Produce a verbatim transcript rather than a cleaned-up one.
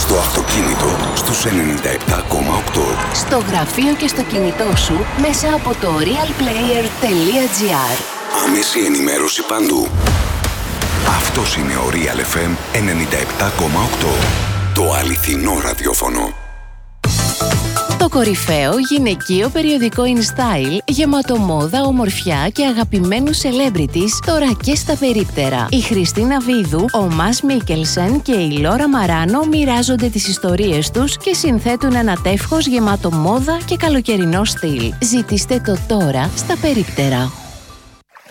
Στο αυτοκίνητο στους ενενήντα επτά κόμμα οκτώ. Στο γραφείο και στο κινητό σου μέσα από το realplayer.gr. Άμεση ενημέρωση παντού. Αυτός είναι ο Real εφ εμ ενενήντα επτά κόμμα οκτώ. Το αληθινό ραδιόφωνο. Το κορυφαίο γυναικείο περιοδικό InStyle, γεμάτο μόδα, ομορφιά και αγαπημένους celebrities, τώρα και στα περίπτερα. Η Χριστίνα Βίδου, ο Μας Μίκελσεν και η Λόρα Μαράνο μοιράζονται τις ιστορίες τους και συνθέτουν ένα τεύχος γεμάτο μόδα και καλοκαιρινό στυλ. Ζητήστε το τώρα στα περίπτερα.